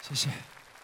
谢谢。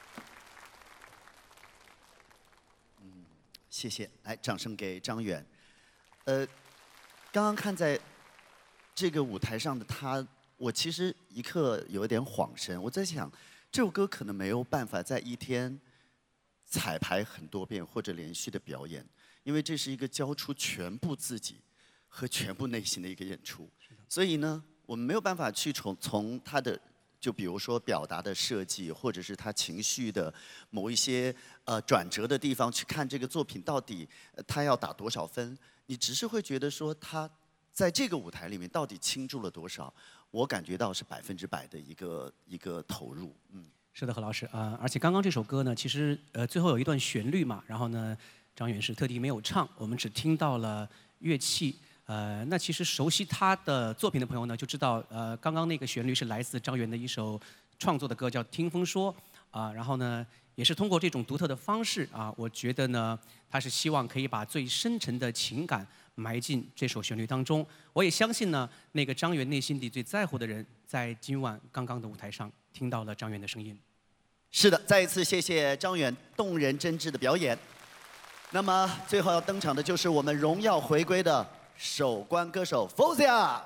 谢谢，来，掌声给张远。刚刚看在这个舞台上的他，我其实一刻有一点恍神。我在想，这首歌可能没有办法在一天彩排很多遍或者连续的表演，因为这是一个交出全部自己和全部内心的一个演出。所以呢，我们没有办法去从他的。就比如说表达的设计，或者是他情绪的某一些转折的地方，去看这个作品到底他要打多少分，你只是会觉得说他在这个舞台里面到底倾注了多少，我感觉到是100%的一个投入， 是的，何老师而且刚刚这首歌呢，其实最后有一段旋律嘛，然后呢，张远是特地没有唱，我们只听到了乐器。那其实熟悉他的作品的朋友呢，就知道刚刚那个旋律是来自张远的一首创作的歌，叫《听风说》然后呢，也是通过这种独特的方式我觉得呢，他是希望可以把最深沉的情感埋进这首旋律当中。我也相信呢，那个张远内心底最在乎的人，在今晚刚刚的舞台上听到了张远的声音。 是的，再一次谢谢张远动人真挚的表演。那么最后要登场的就是我们荣耀回归的首关歌手 Fawzia。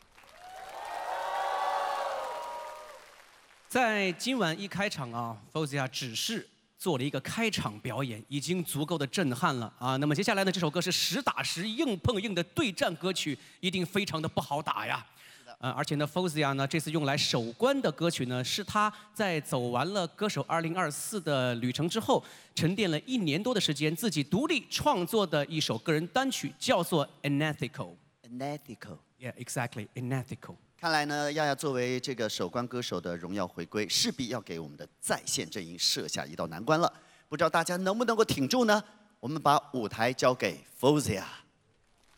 在今晚一开场Fawzia 只是做了一个开场表演，已经足够的震撼了那么接下来呢，这首歌是实打实硬碰硬的对战歌曲，一定非常的不好打呀。而且呢 ，Fawzia 呢这次用来首关的歌曲呢，是他在走完了歌手2024的旅程之后，沉淀了1年多的时间，自己独立创作的一首个人单曲，叫做 Unethical。Yeah, exactly, Unethical。 看来呢，亚亚作为这个首关歌手的荣耀回归，势必要给我们的在线阵营设下一道难关了。不知道大家能不能够挺住呢？我们把舞台交给 Fawzia。